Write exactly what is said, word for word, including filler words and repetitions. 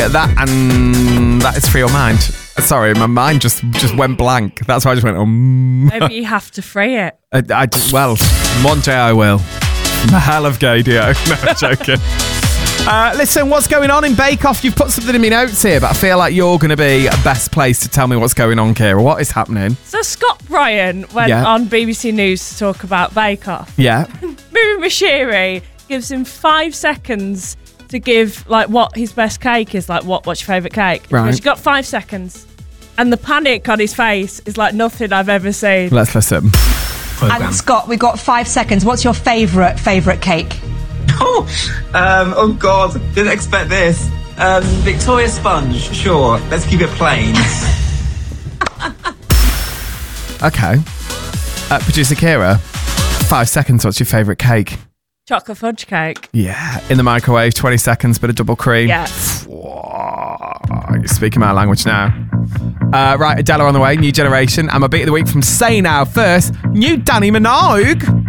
That and that is Free Your Mind. Sorry, my mind just, just went blank. That's why I just went, um. Maybe you have to free it. I, I, well, one day I will. The hell of Gadio. No, I'm joking. Uh, listen, what's going on in Bake Off? You've put something in my notes here, but I feel like you're going to be best placed to tell me what's going on, Kira. What is happening? So Scott Bryan went Yeah. on B B C News to talk about Bake Off. Yeah. Miriam Mashiri gives him five seconds to give like what his best cake is, like what what's your favourite cake. Right. He's got five seconds. And the panic on his face is like nothing I've ever seen. Let's listen. And Scott, we've got five seconds. What's your favourite, favourite cake? Oh, um, oh God, didn't expect this. Um, Victoria Sponge, sure. Let's keep it plain. Okay. Uh, Producer Kira, five seconds. What's your favourite cake? Chocolate fudge cake. Yeah. In the microwave, twenty seconds, bit of double cream. Yeah. You're speaking my language now. Uh, right, Adele on the way, New Generation. And my beat of the week from Say Now. First, new Danny Minogue.